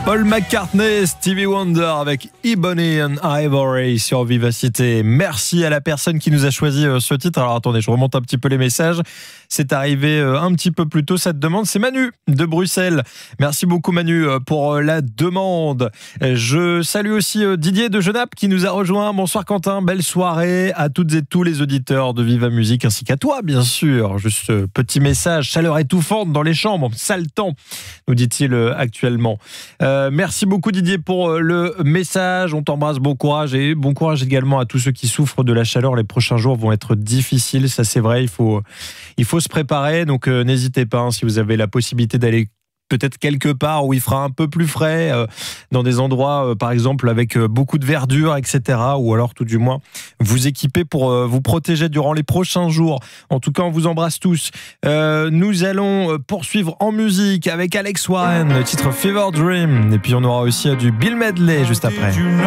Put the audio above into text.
Paul McCartney, Stevie Wonder avec Ebony and Ivory sur Vivacité. Merci à la personne qui nous a choisi ce titre. Alors attendez, je remonte un petit peu les messages. C'est arrivé un petit peu plus tôt cette demande. C'est Manu de Bruxelles. Merci beaucoup Manu pour la demande. Je salue aussi Didier de Genappe qui nous a rejoint. Bonsoir Quentin, belle soirée à toutes et tous les auditeurs de Viva Musique ainsi qu'à toi bien sûr. Juste petit message, chaleur étouffante dans les chambres, sale temps, nous dit-il actuellement. Merci beaucoup Didier pour le message. On t'embrasse, bon courage et bon courage également à tous ceux qui souffrent de la chaleur. Les prochains jours vont être difficiles, ça c'est vrai. Il faut se préparer, donc n'hésitez pas si vous avez la possibilité d'aller peut-être quelque part où il fera un peu plus frais, dans des endroits par exemple avec beaucoup de verdure, etc. Ou alors tout du moins vous équiper pour vous protéger durant les prochains jours. En tout cas, on vous embrasse tous. Nous allons poursuivre en musique avec Alex Warren, le titre Fever Dream. Et puis on aura aussi du Bill Medley juste après.